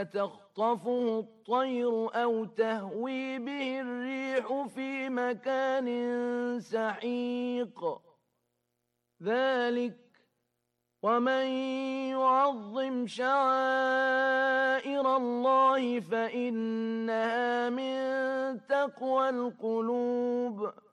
تخطفه الطير أو تهوي به الريح في مكان سحيق ذلك ومن يعظم شعائر الله فإنها من تقوى القلوب